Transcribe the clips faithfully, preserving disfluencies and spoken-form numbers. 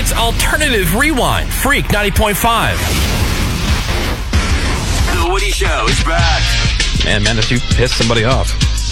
It's Alternative Rewind, Freak ninety point five. The Woody Show is back. Man, Menace, you pissed somebody off.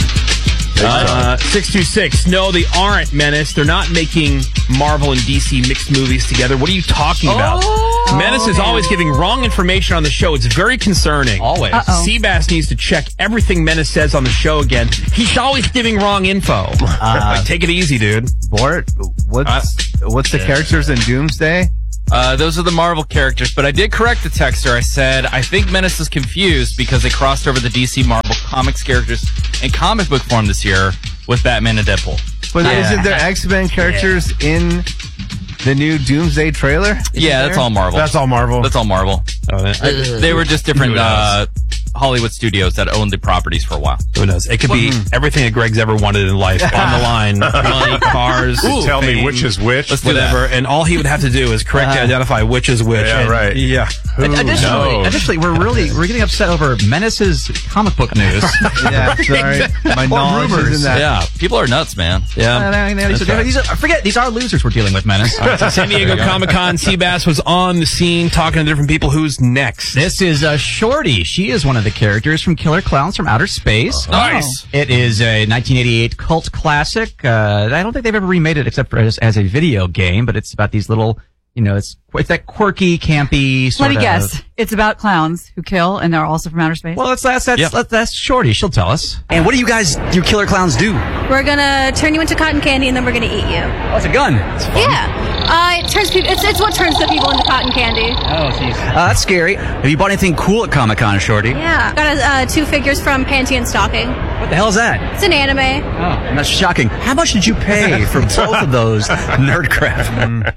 Uh, six two six. No, they aren't, Menace. They're not making Marvel and D C mixed movies together. What are you talking about? Oh, Menace is always giving wrong information on the show. It's very concerning. Always. Uh-oh. Seabass needs to check everything Menace says on the show again. He's always giving wrong info. Uh, Take it easy, dude. Bort, what's Uh, what's the characters in Doomsday? Uh, those are the Marvel characters, but I did correct the texter. I said, I think Menace is confused because they crossed over the D C Marvel Comics characters in comic book form this year with Batman and Deadpool. But Yeah. isn't there X-Men characters in the new Doomsday trailer? Yeah, that's all Marvel. That's all Marvel. That's all Marvel. Oh, man. I- they were just different Who knows? uh, Hollywood studios that owned the properties for a while. Who knows? It could be everything that Greg's ever wanted in life on the line. Money, cars, Tell fame, me which is which. Let's do whatever. And all he would have to do is correctly identify which is which. Yeah, And- right. Yeah. Who Additionally, knows? additionally, we're really we're getting upset over Menace's comic book news. Yeah, sorry. My knowledge rumors. is in that. Yeah, people are nuts, man. Yeah. these, are, these are, forget these are losers we're dealing with, Menace. So San Diego Comic Con, Seabass was on the scene talking to different people. Who's next? This is uh, Shorty. She is one of the characters from Killer Clowns from Outer Space. Nice. It is a nineteen eighty-eight cult classic. Uh, I don't think they've ever remade it except for as, as a video game, but it's about these little, you know, it's it's that quirky, campy sort Let me of. guess. It's about clowns who kill, and they're also from outer space. Well, that's that's that's, Yeah. that's, that's Shorty. She'll tell us. And what do you guys, you killer clowns, do? We're gonna turn you into cotton candy, and then we're gonna eat you. Oh, it's a gun. Yeah, uh, it turns people. It's, it's what turns the people into cotton candy. Oh, jeez. Uh, that's scary. Have you bought anything cool at Comic Con, Shorty? Yeah, got uh, two figures from Panty and Stocking. What the hell is that? It's an anime. Oh, that's shocking. How much did you pay for both of those nerd crap?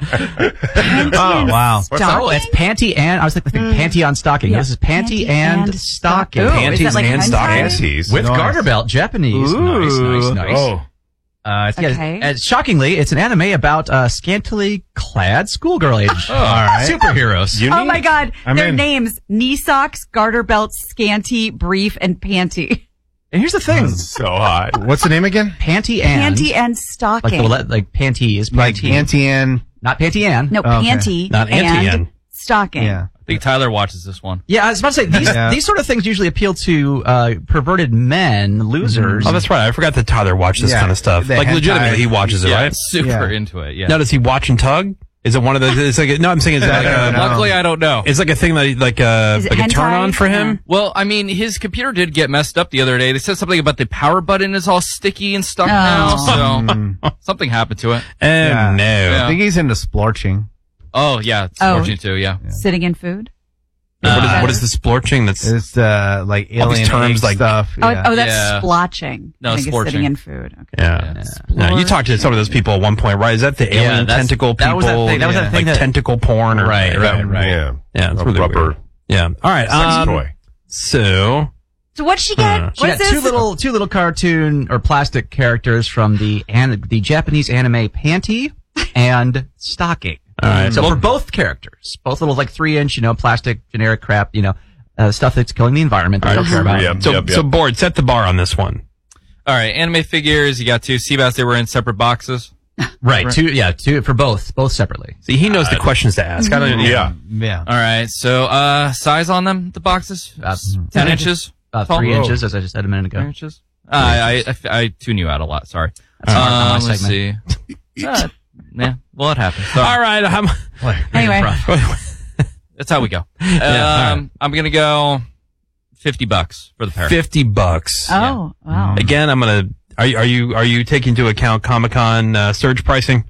oh, Wow. Stocking? Oh, it's panty and I was thinking panty on stocking. Yeah. This is panty, Panty and, and stocking. Ooh, is Panties that like and hentai? stockings. Panties. With Nice. garter belt, Japanese. Nice, nice, nice. Oh. Uh, it's, yeah, Okay. uh, shockingly, it's an anime about uh, scantily clad schoolgirl age all right. superheroes. You Oh need- my God! I'm Their in. names: knee socks, garter belts, scanty, brief, and panty. And here's the thing: So hot. What's the name again? panty and Panty and like stocking. the le- like panty is Like panty, Auntie Anne. not panty and. no, Okay. panty Not and Auntie-Anne. stocking. Yeah. I think Tyler watches this one. Yeah, I was about to say these Yeah. these sort of things usually appeal to uh, perverted men, losers. Oh, that's right. I forgot that Tyler watched this Yeah. kind of stuff. The Like, hentai. legitimately, he watches it, yeah, right? super Yeah. into it. Yeah. Now, does he watch and tug? Is it one of those? It's like a, no, I'm saying it's like a, Luckily, I don't know. it's like a thing that like a Is it like a turn hentai? on for him. Yeah. Well, I mean, his computer did get messed up the other day. They said something about the power button is all sticky and stuck now, so something happened to it. Oh Yeah. no! Yeah. I think he's into splorching. Oh, yeah, it's Oh. fortunate too, yeah. Sitting in food. what is Uh, what is the splorching? That's It's uh, like All these alien terms egg like- stuff. Oh, Yeah. oh, that's Yeah. splotching. No, I think it's splorching. sitting in food. Okay. yeah. Yeah. No, you talked to some of those people at one point, right? Is that the Yeah, alien that's- tentacle that people? was that thing- that was that Yeah. thing like that- tentacle porn, or Right, right, right. Yeah. Yeah, it's A really rubber weird. Yeah. All right. sex Um, toy. so So what'd she get? Uh, She what got is this? two little two little cartoon or plastic characters from the an, the Japanese anime Panty and Stocking. All right. So Well- for both characters, both little like three inch, you know, plastic generic crap, you know, uh, stuff that's killing the environment. That we don't care about. Yep, so yep, so yep. board set the bar on this one. All right, anime figures, you got two. Seabass, they were in separate boxes. Right. Two. Yeah. Two for both. Both separately. See, he knows the questions to ask. I don't. Yeah. Yeah. All right, so uh, size on them, the boxes? About ten inches? About Tall? three Whoa. inches, as I just said a minute Three ago. inches? Uh, I, I, I tune you out a lot, sorry. That's hard on my Um, let's see. segment. Uh, yeah, well, it happens. Sorry. All right. I'm, Anyway, That's how we go. Um, Yeah, all right. I'm going to go fifty bucks for the pair. Fifty bucks. oh wow. Again, I'm gonna. Are you are you are you taking into account Comic Con uh, surge pricing?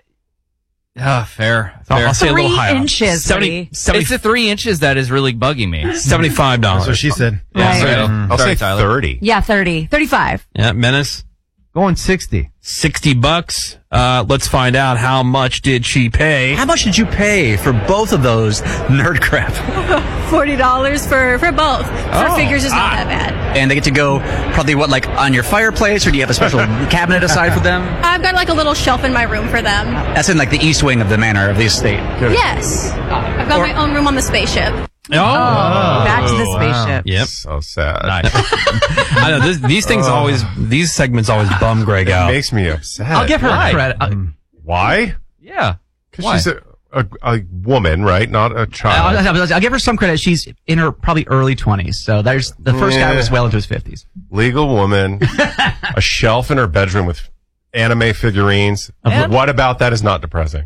Ah, fair. I'll, fair. I'll say a little Three higher. inches, seventy, Woody. seventy, It's the three inches that is really bugging me. seventy-five dollars. That's what she said. Yeah, Right. sorry, I'll sorry, say Tyler. thirty. Yeah, thirty, thirty-five. Yeah, Menace. Going sixty. Sixty bucks. Uh, let's find out how much did she pay. How much did you pay for both of those nerd crap? Forty dollars for for both. For Oh, figures is not ah. that bad. And they get to go probably, what, like on your fireplace, or do you have a special cabinet aside for them? I've got like a little shelf in my room for them. That's in like the east wing of the manor of the estate. Yes, I've got my own room on the spaceship. Oh, Back to the wow. spaceship. Yep. So sad. I know this, these things always. These segments always bum Greg It out. makes me upset. I'll give her Why? credit. Uh, Why? Yeah. Because Why? she's a, a, a woman, right? Not a child. I'll, I'll, I'll give her some credit. She's in her probably early twenties. So there's the first Yeah. guy was well into his fifties. Legal woman, a shelf in her bedroom with anime figurines. And- What about that is not depressing?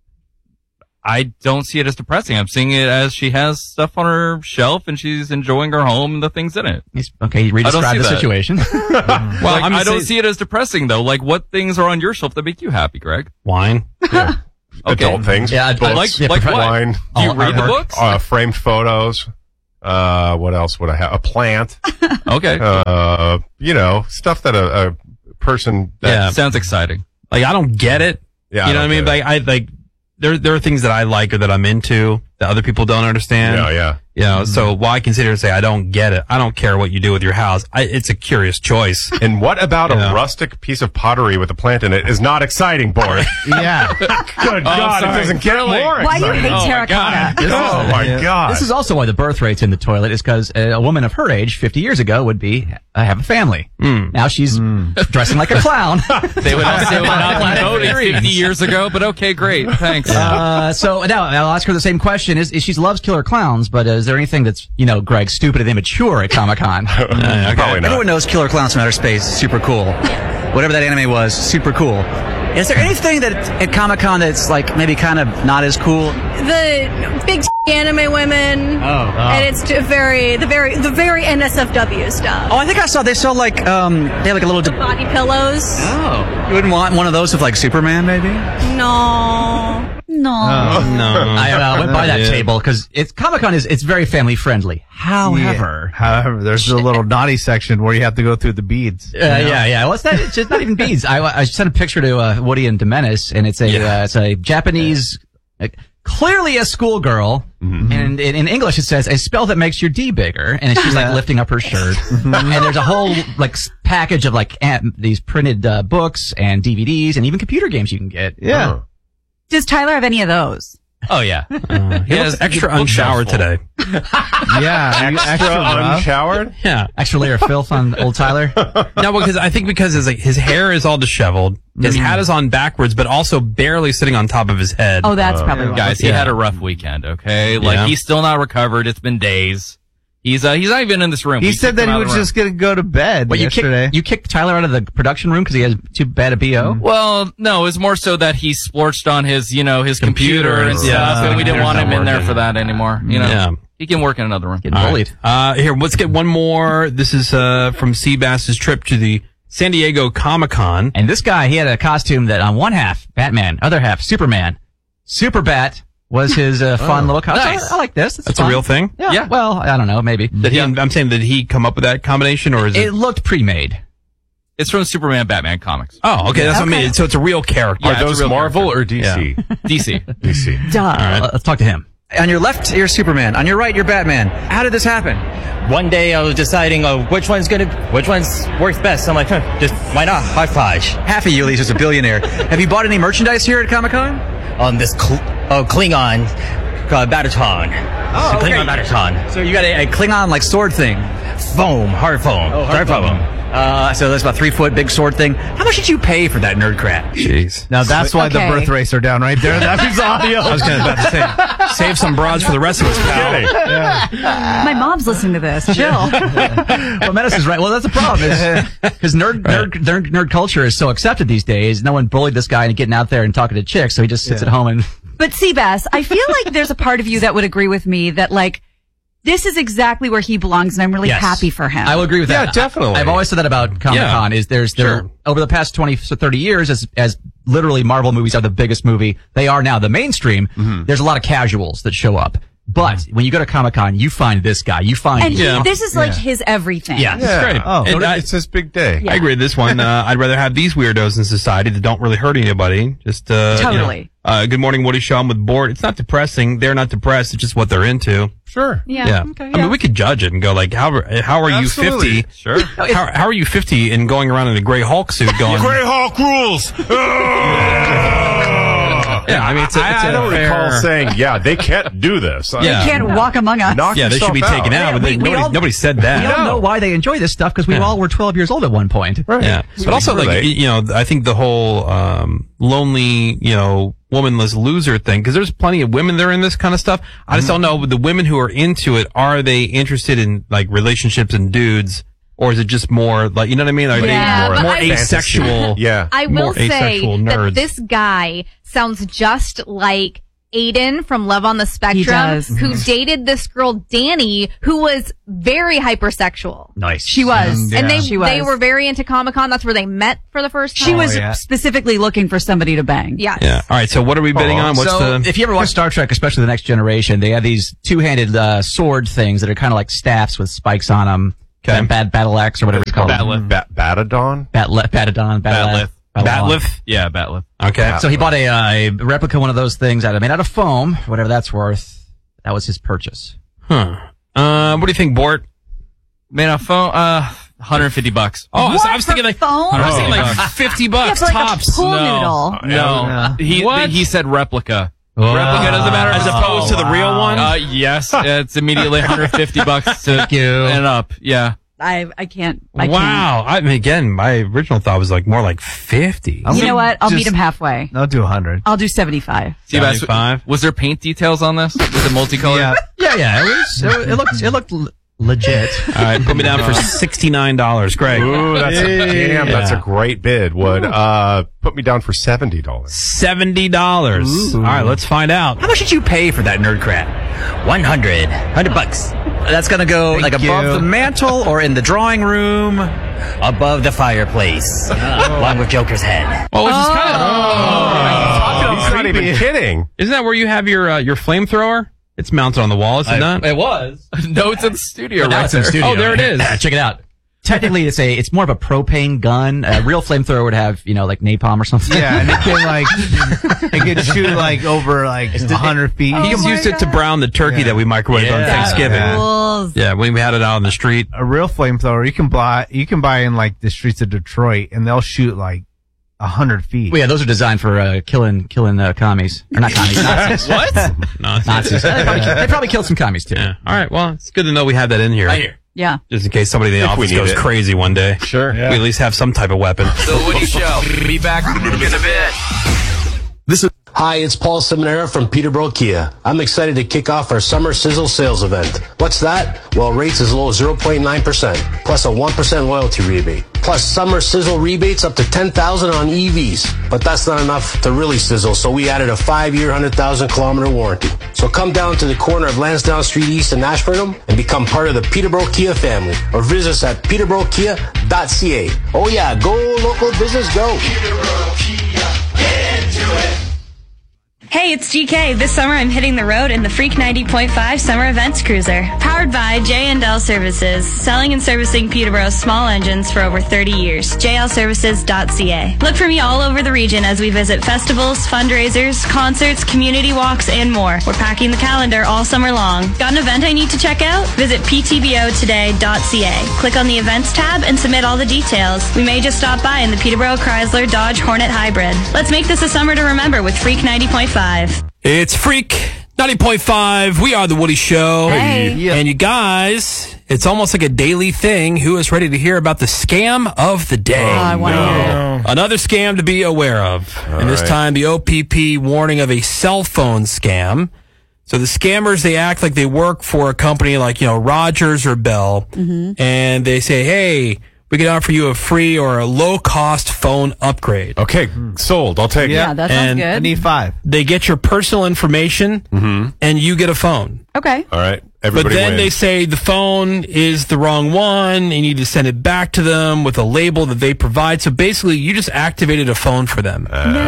I don't see it as depressing. I'm seeing it as she has stuff on her shelf and she's enjoying her home and the things in it. He's, okay, you I don't re-describe see the that. situation. Well, like, I'm I don't saying- see it as depressing though. Like, what things are on your shelf that make you happy, Greg? Wine. Okay. Adult things. Yeah, I- I books, like- Yeah, like prof- what? wine, Do you All read the artwork. books? uh, framed photos. Uh, what else would I have? A plant. Okay. Uh, you know, stuff that a, a person that, Yeah. Sounds exciting. Like, I don't get it. yeah, you know what I don't mean? get Like, I, like, there, there are things that I like or that I'm into that other people don't it. understand. Yeah, yeah. You know, so while I can sit here and say, I don't get it, I don't care what you do with your house. I, it's a curious choice. And what about Yeah. a rustic piece of pottery with a plant in it is not exciting, Boris? Yeah. Good God, sorry. it doesn't get Really? more Why you exciting. hate Oh, my terracotta? This is- Oh my God. This is also why the birth rate's in the toilet is because a, a woman of her age, fifty years ago, would be uh, have a family. Now she's dressing like a clown. They would not, they would not Planet be voted Figurines. fifty years ago, but okay, great. Thanks. Uh, so now I'll ask her the same question: Is, is she loves killer clowns, but uh, is there anything that's you know, Greg, stupid and immature at Comic Con? Probably not. Everyone knows Killer Clowns from Outer Space. Super cool. Whatever that anime was, super cool. Is there anything that at Comic Con that's like maybe kind of not as cool? The big anime women. Oh. And it's just very, the very, the very N S F W stuff. Oh, I think I saw they sell like um they have like a little. De- Body pillows. oh, you wouldn't want one of those with like Superman, maybe? No. No. No. I uh, went by that Yeah. table because it's Comic Con is it's very family friendly. However, However, there's a little naughty section where you have to go through the beads. Uh, yeah, yeah. Well, it's not. It's just not even beads. I, I sent a picture to uh, Woody and Demenis, and it's a Yeah. uh, it's a Japanese, uh, clearly a schoolgirl, and in, in English it says a spell that makes your D bigger, and she's like lifting up her shirt, and there's a whole like s- package of like an- these printed uh, books and D V Ds and even computer games you can get. Yeah. Oh. Does Tyler have any of those? Oh, yeah. Uh, he has looks extra the bookshelf unshowered full. today. Yeah. you Extra rough. unshowered? Yeah. Extra layer of filth on old Tyler. No, because I think because his like, his hair is all disheveled, his hat is on backwards, but also barely sitting on top of his head. Oh, that's probably why. Guys, he Yeah. had a rough weekend, okay? Like, Yeah. he's still not recovered. It's been days. He's uh, he's not even in this room. He We said kicked that him he out of was the room. just going to go to bed But you yesterday. kicked you kicked Tyler out of the production room because he has too bad a B O. Well, no, it's more so that he splorched on his, you know, his computer, Computer, and yeah. stuff, and we didn't Computer's want him not in there working. for that anymore. You know, Yeah. he can work in another room. Getting All bullied. right. Uh, here, let's get one more. This is uh, from Seabass's trip to the San Diego Comic Con. And this guy, he had a costume that on one half, Batman, other half, Superman. Super Bat was his uh, fun little costume. Nice. I, I like this. It's That's fun. a real thing. Yeah. Yeah. Well, I don't know, maybe. Did he? I'm saying, did he come up with that combination, or is it? It looked pre-made. It's from Superman Batman comics. oh, okay. That's what I Okay. mean. So it's a real character. Yeah, Are it's a those real Marvel character. or D C? D C. D C. Duh. Uh, let's talk to him. On your left, you're Superman. On your right, you're Batman. How did this happen? One day I was deciding uh, which one's gonna, which one's works best. I'm like, huh, just why not? High five. Half of you, at least, is a billionaire. Have you bought any merchandise here at Comic Con? On this cl- oh, Klingon, uh, Batatron. Oh, Klingon Batatron. So you got a, a Klingon like sword thing. Foam, hard foam. Oh, hard foam. Uh, so that's about three foot big sword thing. How much did you pay for that nerd crap? Jeez. Now that's why the Okay. birth rates are down right there. That was audio. I was going to about to say, save some broads for the rest of us, pal. My mom's listening to this. Chill. Well, Menace is right. Well, that's the problem. Because nerd, nerd, nerd, nerd culture is so accepted these days. No one bullied this guy into getting out there and talking to chicks, so he just sits at home and... But Seabass, I feel like there's a part of you that would agree with me that like this is exactly where he belongs, and I'm really Yes. happy for him. I will agree with Yeah, that. definitely. I, I've always said that about Comic-Con is there's there Sure. over the past twenty to thirty years as as literally Marvel movies are the biggest movie. They are now the mainstream. There's a lot of casuals that show up. But when you go to Comic-Con, you find this guy. You find and he, Yeah. this is like his everything. yeah, Yeah. great. Oh. And I, It's his big day. Yeah. I agree with this one. Uh, I'd rather have these weirdos in society that don't really hurt anybody. Just, uh, you know, Totally. uh, good morning, Woody Shaw. I'm with Board. It's not depressing. They're not depressed. It's just what they're into. Sure. Yeah. Yeah. Okay, I mean, we could judge it and go like, how, how are Absolutely. you fifty? Sure. How, how are you fifty and going around in a gray Hulk suit going, Grey Hawk rules. Yeah, I mean, it's a, I, it's I a don't fair... recall saying, yeah, they can't do this. They can't walk among us. Knock yeah, they should be yourself taken out, Yeah, but we- they, we nobody, all- nobody said that. We all know why they enjoy this stuff because we Yeah. all were twelve years old at one point. Right. Yeah, but also like relate. you know, I think the whole um, lonely, you know, womanless loser thing, because there's plenty of women that are in this kind of stuff. I just don't know. The women who are into it, are they interested in like relationships and dudes, or is it just more like, you know what I mean? Are Yeah, they but more I- asexual? Yeah. I will more say asexual that nerds. this guy sounds just like Aiden from Love on the Spectrum, does. who dated this girl Danny, who was very hypersexual. Nice. She was. Mm, yeah. And they She they was. were very into Comic Con. That's where they met for the first time. She was yeah. specifically looking for somebody to bang. Yes. Yeah. All right. So what are we bidding on? What's so the? if you ever watch Star Trek, especially the Next Generation, they have these two-handed uh, sword things that are kind of like staffs with spikes on them. Okay. Bad Battle Axe or whatever it's called. Batleth. Ba- Batadon? Batle- Batadon. Batleth. Batleth? Yeah, Batleth. Okay. So he bought a, uh, a replica of one of those things out of made out of foam, whatever that's worth. That was his purchase. Huh. Uh, what do you think, Bort? Made a phone, uh, one hundred fifty bucks. Oh, I was, What, I was for thinking like foam? I was thinking Oh. like fifty Yeah, bucks for like tops. a pool No. noodle. No. Yeah. He, What? he said replica. Oh. Replica doesn't matter. As opposed to the real one? Uh, yes. It's immediately one hundred fifty bucks to Thank you. and up. Yeah. I I can't. I Wow. I mean, again, my original thought was like more like fifty. can't. You know what? I'll Just- meet him halfway. I'll do a hundred. I'll do seventy-five. Seabass, seventy-five. was there paint details on this? Was it multicolored? Yeah. Yeah, yeah. It was. It, it looked. It looked l- legit. All right, put me down for sixty-nine dollars, Greg. Ooh, that's a, damn, that's a Yeah. great bid. Would, uh, put me down for seventy dollars. seventy dollars. All right, let's find out. How much did you pay for that nerd crap? One hundred. Hundred bucks. That's gonna go Thank like above you. the mantle or in the drawing room, above the fireplace, along with Joker's head. Oh, which is kind of, He's not even kidding. isn't that where you have your uh, your flamethrower? It's mounted on the wall, is it not? It was. No, it's in the studio But now right it's in the there. studio. Oh, there it is. Check it out. Technically, it's a. It's more of a propane gun. A real flamethrower would have, you know, like napalm or something. Yeah, and it can like it can shoot like over like a hundred feet. He just used it to brown the turkey Yeah. that we microwaved on Yeah. Thanksgiving. Yeah. Rules. Yeah, when we had it out on the street. A real flamethrower you can buy you can buy in like the streets of Detroit, and they'll shoot like a hundred feet. Well, yeah, those are designed for uh, killing killing uh, commies or not commies. Nazis. What? No, Nazis. They probably, they probably killed some commies too. Yeah. All right. Well, it's good to know we have that in here. Right here. Yeah. Just in case somebody in the If we office need goes it. crazy one day. Sure. We at least have some type of weapon. The Woody Show. Be back in a bit. This is Hi, it's Paul Seminara from Peterborough Kia. I'm excited to kick off our Summer Sizzle sales event. What's that? Well, rates as low as zero point nine percent, plus a one percent loyalty rebate, plus Summer Sizzle rebates up to ten thousand dollars on E Vs. But that's not enough to really sizzle, so we added a five-year, one hundred thousand kilometer warranty. So come down to the corner of Lansdowne Street East in Ashburnham and become part of the Peterborough Kia family, or visit us at peterborough kia dot c a. Oh yeah, go local business, go. Peterborough Kia. Get into it. Hey, it's G K. This summer I'm hitting the road in the Freak ninety point five Summer Events Cruiser. Powered by J and L Services, selling and servicing Peterborough's small engines for over thirty years. j l services dot c a. Look for me all over the region as we visit festivals, fundraisers, concerts, community walks, and more. We're packing the calendar all summer long. Got an event I need to check out? Visit p t b o today dot c a. Click on the events tab and submit all the details. We may just stop by in the Peterborough Chrysler Dodge Hornet Hybrid. Let's make this a summer to remember with Freak ninety point five. It's Freak ninety point five. We are the Woody Show. Hey. Yeah. And you guys, it's almost like a daily thing. Who is ready to hear about the scam of the day? Oh, I want to hear it. Another scam to be aware of. and this right. time, the O P P warning of a cell phone scam. So the scammers, they act like they work for a company like, you know, Rogers or Bell. Mm-hmm. And they say, hey, we can offer you a free or a low-cost phone upgrade. Okay, sold. I'll take Yeah, it. that sounds And- I good. need five. They get your personal information, and you get a phone. Okay. All right. But Everybody then they wins. say the phone is the wrong one. You need to send it back to them with a label that they provide. So basically, you just activated a phone for them.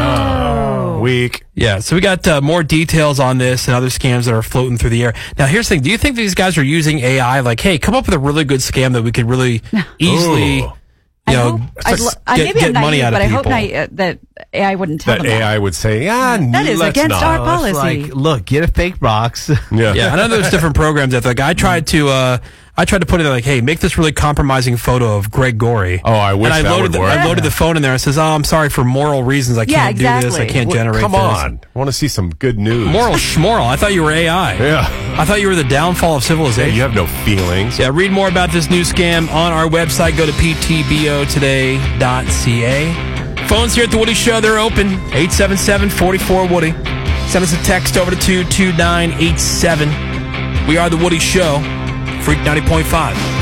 Weak. Yeah. So we got uh, more details on this and other scams that are floating through the air. Now, here's the thing. Do you think these guys are using A I? Like, hey, come up with a really good scam that we could really easily, Ooh. you I know, hope, I'd s- lo- I- get, maybe get I'm money naive, out but of I hope people. na- uh, that A I wouldn't tell That them A that. I would say, ah, That is let's against not. our It's policy. like, look, get a fake box. Yeah. Yeah, I know there's different programs that like I tried to uh I tried to put it like, hey, make this really compromising photo of Greg Gorey. Oh, I wish and I that loaded would the, work. I loaded the phone in there. It says, oh, I'm sorry for moral reasons. I Yeah, can't do this. exactly. I can't Well, generate come this. on. I want to see some good news. Moral schmoral. I thought you were A I. Yeah. I thought you were the downfall of Hey, civilization. you have no feelings. Yeah, read more about this new scam on our website. Go to p t b o today dot c a. Phones here at The Woody Show, they're open. eight seven seven, four four, Woody. Send us a text over to two two nine eight seven. We are The Woody Show, Freak ninety point five.